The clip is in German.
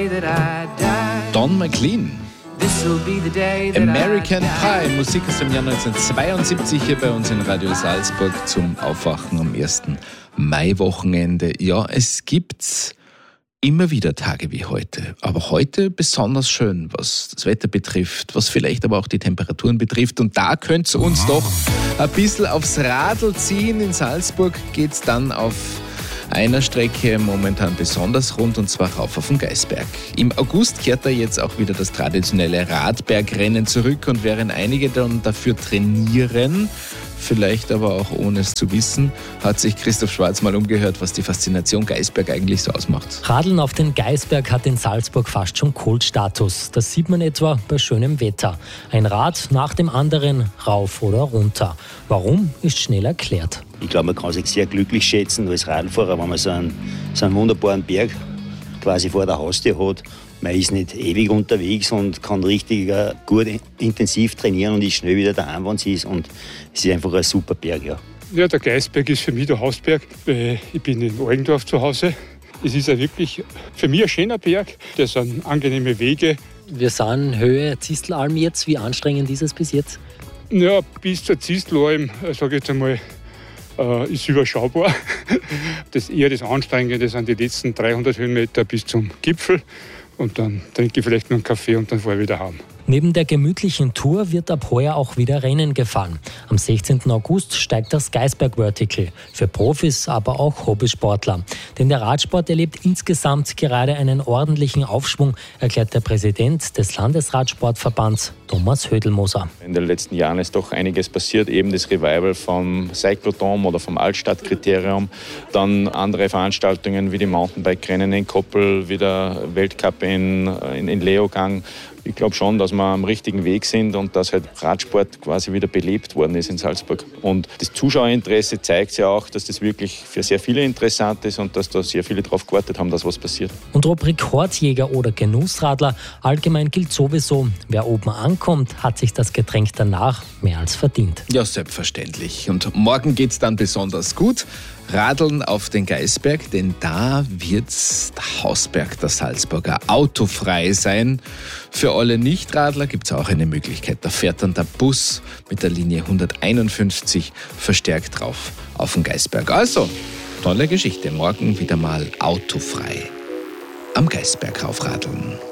Don McLean. American Pie, Musik aus dem Jahr 1972 hier bei uns in Radio Salzburg zum Aufwachen am 1. Maiwochenende. Ja, es gibt immer wieder Tage wie heute, aber heute besonders schön, was das Wetter betrifft, was vielleicht aber auch die Temperaturen betrifft. Und da könnt ihr uns doch ein bisschen aufs Radl ziehen. In Salzburg geht's dann auf einer Strecke momentan besonders rund, und zwar rauf auf den Gaisberg. Im August kehrt da jetzt auch wieder das traditionelle Radbergrennen zurück, und während einige dann dafür trainieren, vielleicht aber auch ohne es zu wissen, hat sich Christoph Schwarz mal umgehört, was die Faszination Gaisberg eigentlich so ausmacht. Radeln auf den Gaisberg hat in Salzburg fast schon Kultstatus. Das sieht man etwa bei schönem Wetter. Ein Rad nach dem anderen, rauf oder runter. Warum, ist schnell erklärt. Ich glaube, man kann sich sehr glücklich schätzen als Radfahrer, wenn man so einen wunderbaren Berg quasi vor der Haustür hat. Man ist nicht ewig unterwegs und kann richtig gut intensiv trainieren und ist schnell wieder daheim, wenn es ist. Und es ist einfach ein super Berg, ja. Ja, der Gaisberg ist für mich der Hausberg. Ich bin in Eugendorf zu Hause. Es ist ja wirklich für mich ein schöner Berg. Das sind angenehme Wege. Wir sind Höhe Zistelalm jetzt. Wie anstrengend ist es bis jetzt? Ja, bis zur Zistelalm, sage ich jetzt einmal, ist überschaubar. Das eher das Anstrengende sind die letzten 300 Höhenmeter bis zum Gipfel. Und dann trinke ich vielleicht noch einen Kaffee und dann fahre ich wieder heim. Neben der gemütlichen Tour wird ab heuer auch wieder Rennen gefahren. Am 16. August steigt das Gaisberg Vertical. Für Profis, aber auch Hobbysportler. Denn der Radsport erlebt insgesamt gerade einen ordentlichen Aufschwung, erklärt der Präsident des Landesradsportverbands, Thomas Hödelmoser. In den letzten Jahren ist doch einiges passiert. Eben das Revival vom Cyclodom oder vom Altstadtkriterium. Dann andere Veranstaltungen wie die Mountainbike-Rennen in Koppel, wie der Weltcup in Leogang. Ich glaube schon, dass wir am richtigen Weg sind und dass halt Radsport quasi wieder belebt worden ist in Salzburg. Und das Zuschauerinteresse zeigt ja auch, dass das wirklich für sehr viele interessant ist und dass da sehr viele darauf gewartet haben, dass was passiert. Und ob Rekordjäger oder Genussradler, allgemein gilt sowieso, wer oben ankommt, hat sich das Getränk danach mehr als verdient. Ja, selbstverständlich. Und morgen geht's dann besonders gut. Radeln auf den Gaisberg, denn da wird der Hausberg der Salzburger autofrei sein. Für alle Nichtradler gibt es auch eine Möglichkeit. Da fährt dann der Bus mit der Linie 151 verstärkt drauf auf den Gaisberg. Also, tolle Geschichte. Morgen wieder mal autofrei am Gaisberg raufradeln.